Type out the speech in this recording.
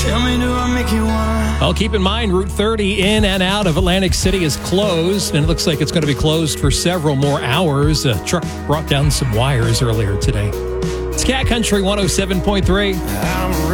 Tell me, do I make you wanna? Well, keep in mind, Route 30 in and out of Atlantic City is closed, and it looks like it's going to be closed for several more hours. A truck brought down some wires earlier today. It's Cat Country 107.3.